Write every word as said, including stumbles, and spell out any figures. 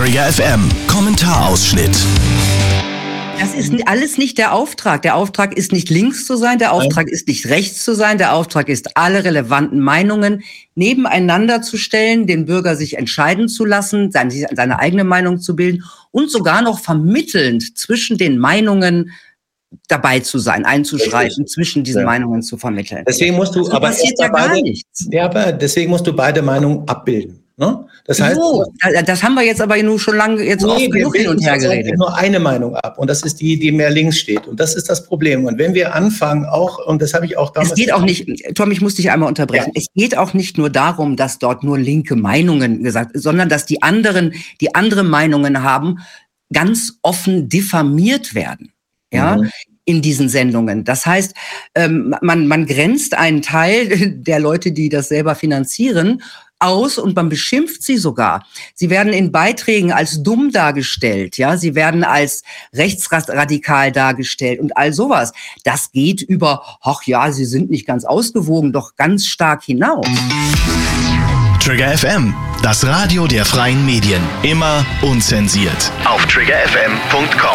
Trigger F M Kommentarausschnitt. Das ist alles nicht der Auftrag. Der Auftrag ist nicht links zu sein, der Auftrag ist nicht rechts zu sein, der Auftrag ist, alle relevanten Meinungen nebeneinander zu stellen, den Bürger sich entscheiden zu lassen, seine, seine eigene Meinung zu bilden und sogar noch vermittelnd zwischen den Meinungen dabei zu sein, einzuschreiten, zwischen diesen ja. Meinungen zu vermitteln. Deswegen musst du, also aber passiert ja gar beide, nichts. Ja, aber deswegen musst du beide Meinungen abbilden. Ne? Das heißt, so, das haben wir jetzt aber nur schon lange jetzt nee, oft genug hin und her geredet. Nur eine Meinung ab und das ist die, die mehr links steht und das ist das Problem. Und wenn wir anfangen auch, und das habe ich auch damals... Es geht auch nicht, Tom, ich muss dich einmal unterbrechen, ja. es geht auch nicht nur darum, dass dort nur linke Meinungen gesagt, sondern dass die anderen, die andere Meinungen haben, ganz offen diffamiert werden. Ja. Mhm. In diesen Sendungen. Das heißt, ähm, man, man grenzt einen Teil der Leute, die das selber finanzieren, aus und man beschimpft sie sogar. Sie werden in Beiträgen als dumm dargestellt, ja, sie werden als rechtsradikal dargestellt und all sowas. Das geht über, ach ja, sie sind nicht ganz ausgewogen, doch ganz stark hinaus. Trigger F M, das Radio der freien Medien, immer unzensiert auf trigger f m punkt com.